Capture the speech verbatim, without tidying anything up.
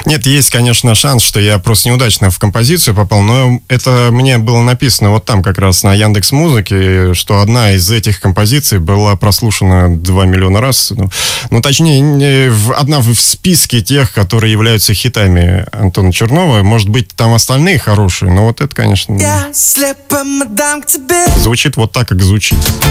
Нет, есть, конечно, шанс, что я просто неудачно в композицию попал, но это мне было написано вот там как раз на Яндекс.Музыке, что одна из этих композиций была прослушана два миллиона раз. Ну, ну точнее, не в- одна в в списке тех, которые являются хитами Антона Чернова. Может быть, там остальные хорошие, но вот это, конечно, Я слепо мадам к тебе. звучит вот так, как звучит.